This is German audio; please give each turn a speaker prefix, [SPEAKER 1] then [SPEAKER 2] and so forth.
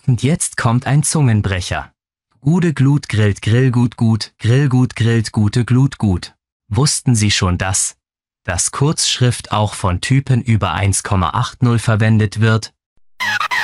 [SPEAKER 1] Und jetzt kommt ein Zungenbrecher. Gude Glut grillt Grillgut gut, Grillgut grillt gute Glut gut. Wussten Sie schon dass Kurzschrift auch von Typen über 1,80 verwendet wird?